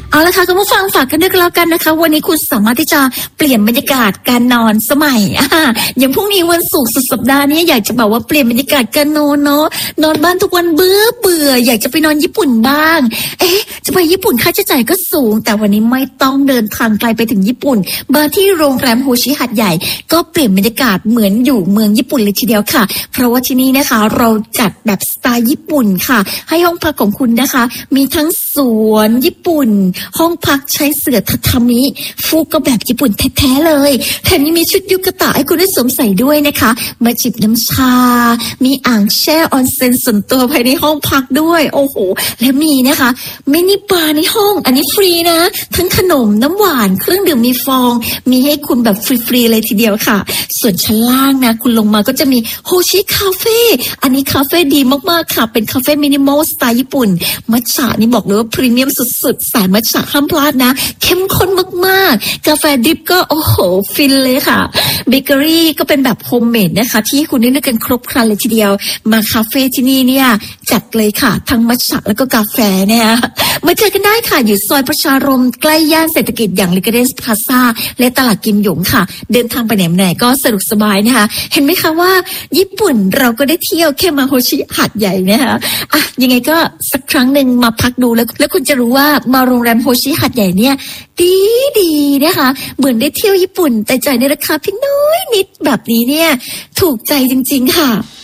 เอาละค่ะคุณผู้ฟังฝากกันด้วยกันแล้วกันนะคะวันนี้คุณสามารถที่จะเปลี่ยนบรรยากาศการนอนสมัยอย่างพรุ่งนี้วันศุกร์สุดสัปดาห์นี้อยากจะบอกว่าเปลี่ยนบรรยากาศการนอนเนาะนอนบ้านทุกวันเบื่ออยากจะไปนอนญี่ปุ่นบ้างจะไปญี่ปุ่นค่าใช้จ่ายก็สูงแต่วันนี้ไม่ต้องเดินทางไกลไปถึงญี่ปุ่นมาที่โรงแรมโฮชิหาดใหญ่ก็เปลี่ยนบรรยากาศเหมือนอยู่เมืองญี่ปุ่นเลยทีเดียวค่ะเพราะว่าที่นี่นะคะเราจัดแบบสไตล์ญี่ปุ่นค่ะให้ห้องพักของคุณนะคะมีทั้งสวนญี่ปุ่นห้องพักใช้เสื่อทาทามิฟูกก็แบบญี่ปุ่นแท้ๆเลยแถมยังมีชุดยูกะตะให้คุณได้สวมใส่ด้วยนะคะมาจิบน้ำชามีอ่างแช่ออนเซ็นส่วนตัวภายในห้องพักด้วยโอ้โหและมีนะคะมินิบาร์ในห้องอันนี้ฟรีนะทั้งขนมน้ำหวานเครื่องดื่มมีฟองมีให้คุณแบบฟรีๆเลยทีเดียวค่ะส่วนชั้นล่างนะคุณลงมาก็จะมีโฮชิคาเฟ่อันนี้คาเฟ่ดีมากๆค่ะเป็นคาเฟ่มินิมอลสไตล์ญี่ปุ่นมัทฉะนี่บอกเลยว่าพรีเมียมสุดๆสายมัทฉะห้ามพลาดนะเข้มข้นมากๆกาแฟดริปก็โอ้โหฟินเลยค่ะเบเกอรี่ก็เป็นแบบโฮมเมดนะคะที่คุณได้เลือกกันครบครันเลยทีเดียวมาคาเฟ่ที่นี่เนี่ยจัดเลยค่ะทั้งมัทฉะแล้วก็กาแฟเนี่ยมาเจอกันได้ค่ะอยู่ซอยประชารมใกล้ย่านเศรษฐกิจอย่างลิเกเดนพลาซ่าและตลาดกิมหยงค่ะเดินทางไปไหนก็สะดวกสบายนะคะเห็นไหมคะว่าญี่ปุ่นเราก็ได้เที่ยวแค่มาโฮชิหาดใหญ่นะคะยังไงก็สักครั้งหนึ่งมาพักดูแล้วคุณจะรู้ว่ามาโรงแรมโฮชิหาดใหญ่เนี่ยดีนะคะเหมือนได้เที่ยวญี่ปุ่นแต่จ่ายในราคาเพียงน้อยนิดแบบนี้เนี่ยถูกใจจริงๆค่ะ